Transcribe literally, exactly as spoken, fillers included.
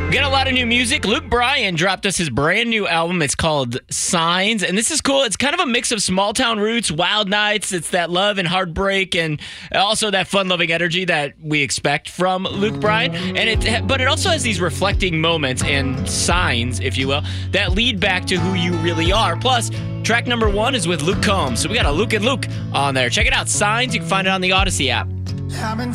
We got a lot of new music. Luke Bryan dropped us his brand new album. It's called Signs, and this is cool. It's kind of a mix of small town roots, wild nights. It's that love and heartbreak, and also that fun-loving energy that we expect from Luke Bryan. And it, but it also has these reflecting moments and signs, if you will, that lead back to who you really are. Plus, track number one is with Luke Combs, so we got a Luke and Luke on there. Check it out, Signs. You can find it on the Odyssey app.